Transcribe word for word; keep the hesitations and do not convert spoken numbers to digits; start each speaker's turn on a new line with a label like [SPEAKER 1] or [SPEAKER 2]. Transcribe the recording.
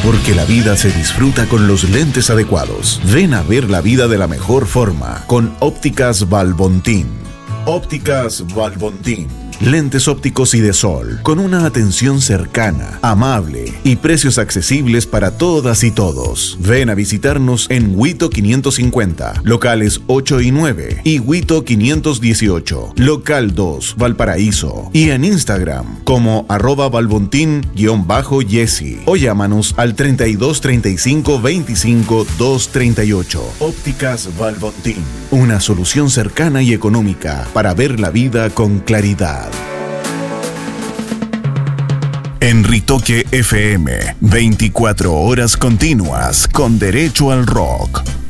[SPEAKER 1] Porque la vida se disfruta con los lentes adecuados. Ven a ver la vida de la mejor forma con Ópticas Valbontín. Ópticas Valbontín. Lentes ópticos y de sol, con una atención cercana, amable y precios accesibles para todas y todos. Ven a visitarnos en Huito quinientos cincuenta, locales ocho y nueve, y Huito quinientos dieciocho, local dos, Valparaíso, y en Instagram como arroba valbontín-yesi, o llámanos al treinta y dos treinta y cinco veinticinco doscientos treinta y ocho. Ópticas Valbontín, una solución cercana y económica para ver la vida con claridad. En Ritoque F M, veinticuatro horas continuas con derecho al rock.